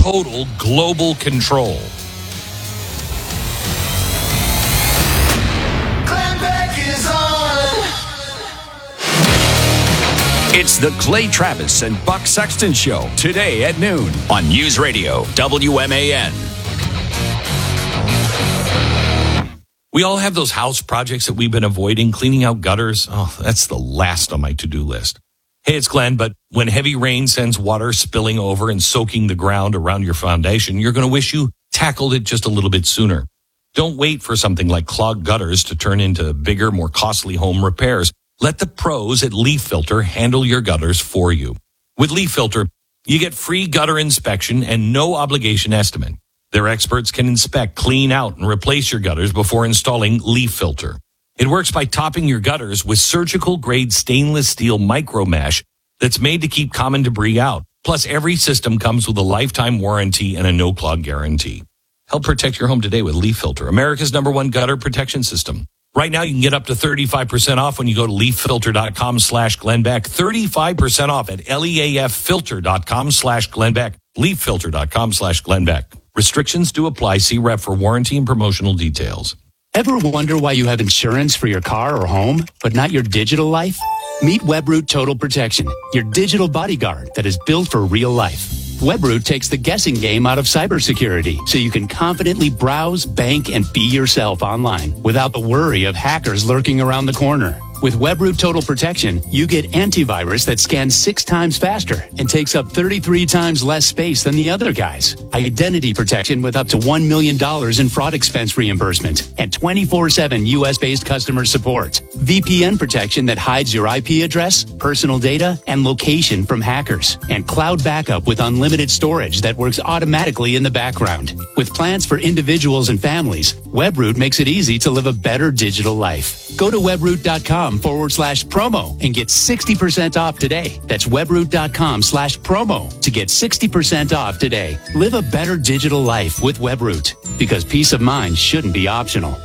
total global control. Glenn Beck is on. It's the Clay Travis and Buck Sexton Show today at noon on News Radio WMAN. We all have those house projects that we've been avoiding, cleaning out gutters. Oh, that's the last on my to-do list. Hey, it's Glenn, but when heavy rain sends water spilling over and soaking the ground around your foundation, you're going to wish you tackled it just a little bit sooner. Don't wait for something like clogged gutters to turn into bigger, more costly home repairs. Let the pros at Leaf Filter handle your gutters for you. With Leaf Filter, you get free gutter inspection and no obligation estimate. Their experts can inspect, clean out, and replace your gutters before installing Leaf Filter. It works by topping your gutters with surgical-grade stainless steel micro mesh that's made to keep common debris out. Plus, every system comes with a lifetime warranty and a no-clog guarantee. Help protect your home today with Leaf Filter, America's #1 gutter protection system. Right now, you can get up to 35% off when you go to leaffilter.com/GlennBeck. 35% off at leaffilter.com/GlennBeck. leaffilter.com/GlennBeck. Restrictions do apply. See rep for warranty and promotional details. Ever wonder why you have insurance for your car or home, but not your digital life? Meet WebRoot Total Protection, your digital bodyguard that is built for real life. WebRoot takes the guessing game out of cybersecurity so you can confidently browse, bank, and be yourself online without the worry of hackers lurking around the corner. With WebRoot Total Protection, you get antivirus that scans 6 times faster and takes up 33 times less space than the other guys. Identity protection with up to $1 million in fraud expense reimbursement and 24/7 U.S.-based customer support. VPN protection that hides your IP address, personal data, and location from hackers. And cloud backup with unlimited storage that works automatically in the background. With plans for individuals and families, WebRoot makes it easy to live a better digital life. Go to webroot.com/promo and get 60% off today. That's webroot.com/promo to get 60% off today. Live a better digital life with WebRoot, because peace of mind shouldn't be optional.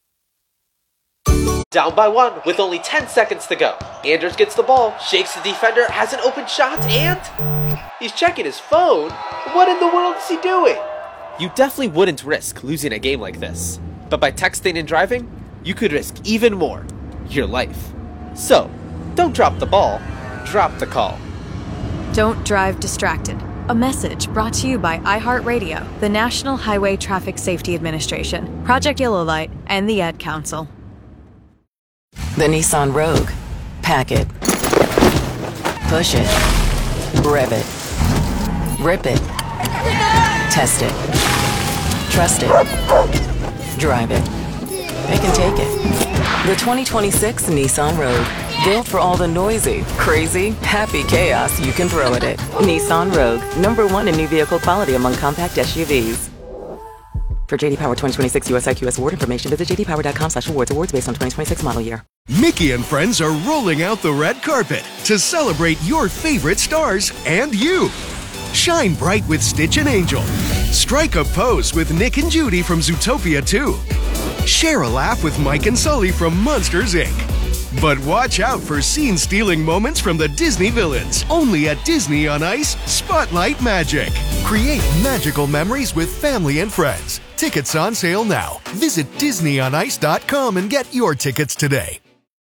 Down by 1 with only 10 seconds to go. Anders gets the ball, shakes the defender, has an open shot, and he's checking his phone. What in the world is he doing? You definitely wouldn't risk losing a game like this. But by texting and driving, you could risk even more, your life. So, don't drop the ball, drop the call. Don't drive distracted. A message brought to you by iHeartRadio, the National Highway Traffic Safety Administration, Project Yellow Light, and the Ad Council. The Nissan Rogue. Pack it. Push it. Rev it. Rip it. Test it. Trust it. Drive it. They can take it. The 2026 Nissan Rogue. Built for all the noisy, crazy, happy chaos you can throw at it. Nissan Rogue. #1 in new vehicle quality among compact SUVs. For JD Power 2026 US IQS award information, visit jdpower.com/awards. Awards based on 2026 model year. Mickey and friends are rolling out the red carpet to celebrate your favorite stars and you. Shine bright with Stitch and Angel. Strike a pose with Nick and Judy from Zootopia 2. Share a laugh with Mike and Sully from Monsters, Inc. But watch out for scene-stealing moments from the Disney villains. Only at Disney on Ice, Spotlight Magic. Create magical memories with family and friends. Tickets on sale now. Visit DisneyOnIce.com and get your tickets today.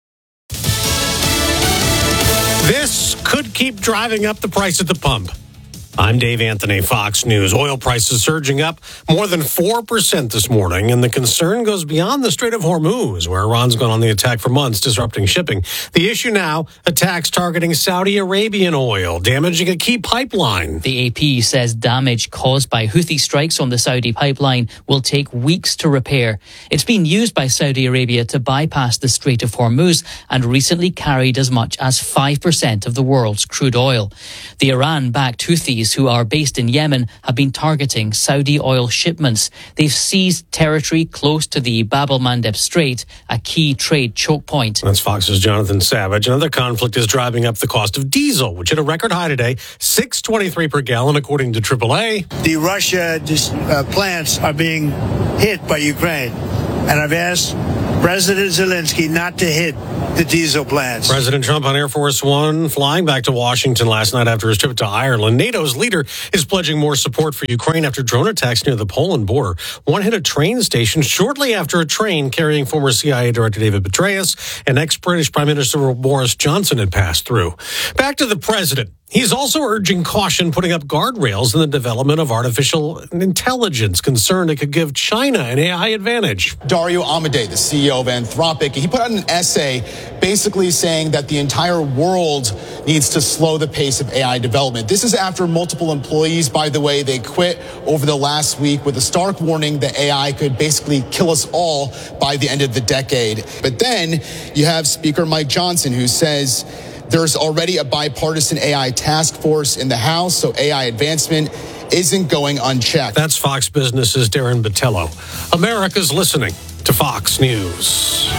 This could keep driving up the price at the pump. I'm Dave Anthony, Fox News. Oil prices surging up more than 4% this morning, and the concern goes beyond the Strait of Hormuz, where Iran's gone on the attack for months, disrupting shipping. The issue now, attacks targeting Saudi Arabian oil, damaging a key pipeline. The AP says damage caused by Houthi strikes on the Saudi pipeline will take weeks to repair. It's been used by Saudi Arabia to bypass the Strait of Hormuz and recently carried as much as 5% of the world's crude oil. The Iran-backed Houthis, who are based in Yemen, have been targeting Saudi oil shipments. They've seized territory close to the Bab el-Mandeb Strait, a key trade choke point. That's Fox's Jonathan Savage. Another conflict is driving up the cost of diesel, which hit a record high today, $6.23 per gallon, according to AAA. The Russia plants are being hit by Ukraine, and I've asked President Zelensky not to hit the diesel plants. President Trump on Air Force One flying back to Washington last night after his trip to Ireland. NATO's leader is pledging more support for Ukraine after drone attacks near the Poland border. One hit a train station shortly after a train carrying former CIA Director David Petraeus and ex-British Prime Minister Boris Johnson had passed through. Back to the president. He's also urging caution, putting up guardrails in the development of artificial intelligence, concerned it could give China an AI advantage. Dario Amodei, the CEO of Anthropic, he put out an essay basically saying that the entire world needs to slow the pace of AI development. This is after multiple employees, by the way, they quit over the last week with a stark warning that AI could basically kill us all by the end of the decade. But then you have Speaker Mike Johnson, who says there's already a bipartisan AI task force in the House, so AI advancement isn't going unchecked. That's Fox Business's Darren Botello. America's listening to Fox News.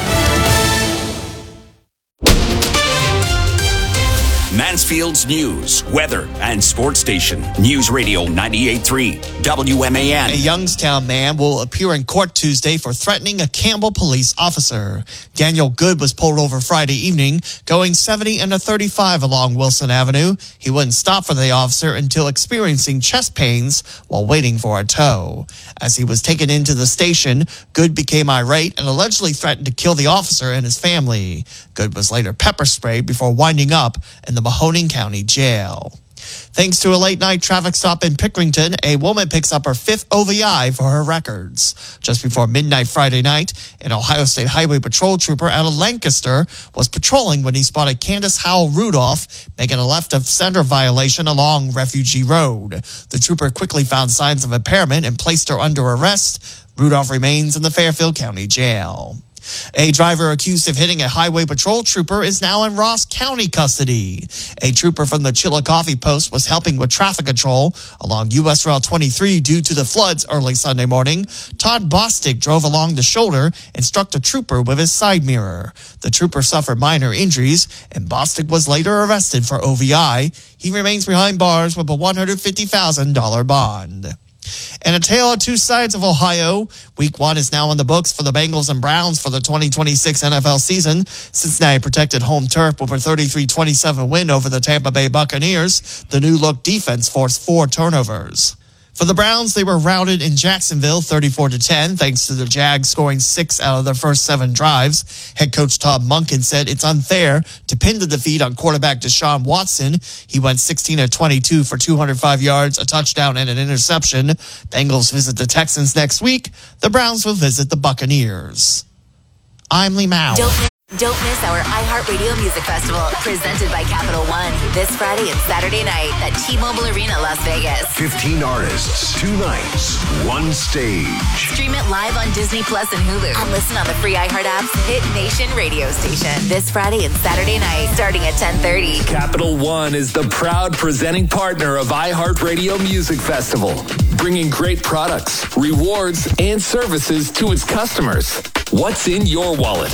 Mansfield's news, weather, and sports station. News Radio 98.3 WMAN. A Youngstown man will appear in court Tuesday for threatening a Campbell police officer. Daniel Good was pulled over Friday evening, going 70 and a 35 along Wilson Avenue. He wouldn't stop for the officer until experiencing chest pains while waiting for a tow. As he was taken into the station, Good became irate and allegedly threatened to kill the officer and his family. Good was later pepper sprayed before winding up in the Mahoning County Jail. Thanks to a late-night traffic stop in Pickerington, a woman picks up her 5th OVI for her records. Just before midnight Friday night, an Ohio State Highway Patrol trooper out of Lancaster was patrolling when he spotted Candace Howell Rudolph making a left-of-center violation along Refugee Road. The trooper quickly found signs of impairment and placed her under arrest. Rudolph remains in the Fairfield County Jail. A driver accused of hitting a highway patrol trooper is now in Ross County custody. A trooper from the Chillicothe Post was helping with traffic control along U.S. Route 23 due to the floods early Sunday morning. Todd Bostic drove along the shoulder and struck the trooper with his side mirror. The trooper suffered minor injuries, and Bostic was later arrested for OVI. He remains behind bars with a $150,000 bond. And a tale of two sides of Ohio. Week 1 is now in the books for the Bengals and Browns for the 2026 NFL season. Cincinnati protected home turf with a 33-27 win over the Tampa Bay Buccaneers. The new-look defense forced 4 turnovers. For the Browns, they were routed in Jacksonville 34-10, thanks to the Jags scoring 6 out of their first 7 drives. Head coach Todd Monken said it's unfair to pin the defeat on quarterback Deshaun Watson. He went 16-22 for 205 yards, a touchdown, and an interception. Bengals visit the Texans next week. The Browns will visit the Buccaneers. I'm Lee Mao. Don't miss our iHeartRadio Music Festival, presented by Capital One, this Friday and Saturday night at T-Mobile Arena, Las Vegas. 15 artists, 2 nights, 1 stage. Stream it live on Disney Plus and Hulu. And listen on the free iHeart app's Hit Nation radio station. This Friday and Saturday night, starting at 10:30. Capital One is the proud presenting partner of iHeartRadio Music Festival, bringing great products, rewards, and services to its customers. What's in your wallet?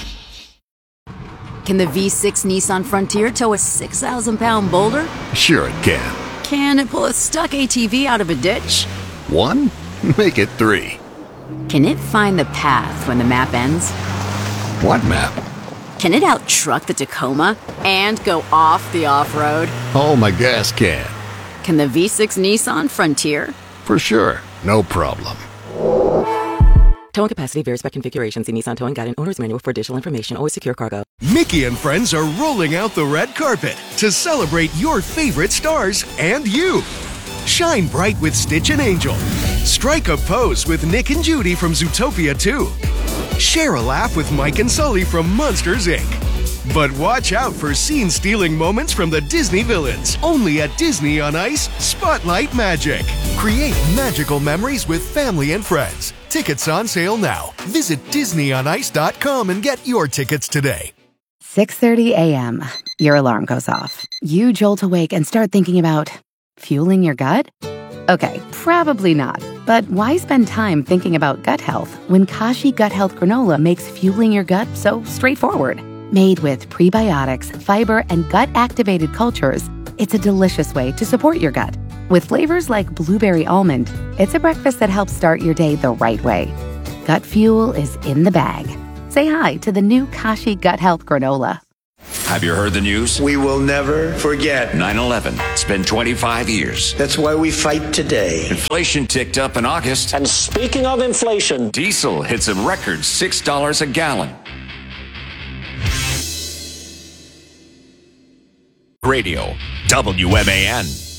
Can the V6 Nissan Frontier tow a 6,000-pound boulder? Sure it can. Can it pull a stuck ATV out of a ditch? 1? Make it 3. Can it find the path when the map ends? What map? Can it out-truck the Tacoma and go off the off-road? Oh, my gas can. Can the V6 Nissan Frontier? For sure. No problem. Towing capacity varies by configuration. See Nissan Towing Guide and Owner's Manual for additional information. Always secure cargo. Mickey and friends are rolling out the red carpet to celebrate your favorite stars and you. Shine bright with Stitch and Angel. Strike a pose with Nick and Judy from Zootopia 2. Share a laugh with Mike and Sully from Monsters, Inc. But watch out for scene-stealing moments from the Disney villains. Only at Disney on Ice, Spotlight Magic. Create magical memories with family and friends. Tickets on sale now. Visit DisneyOnIce.com and get your tickets today. 6:30 a.m. Your alarm goes off. You jolt awake and start thinking about fueling your gut? Okay, probably not. But why spend time thinking about gut health when Kashi Gut Health Granola makes fueling your gut so straightforward? Made with prebiotics, fiber, and gut-activated cultures, it's a delicious way to support your gut. With flavors like blueberry almond, it's a breakfast that helps start your day the right way. Gut fuel is in the bag. Say hi to the new Kashi Gut Health Granola. Have you heard the news? We will never forget 9/11. It's been 25 years. That's why we fight today. Inflation ticked up in August. And speaking of inflation, Diesel hits a record $6 a gallon. Radio, WMAN.